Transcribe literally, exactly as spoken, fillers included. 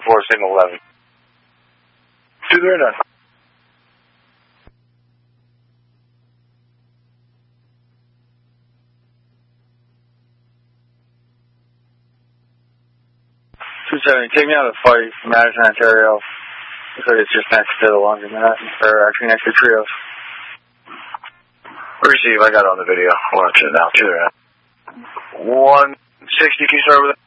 four, signal eleven. two zero nine. two seventy, take me out of the fight from Madison, Ontario. Looks like it's just next to the laundromat, or actually next to Trios. Receive, I got it on the video. Watch it now, two zero nine. one sixty, can you start with it?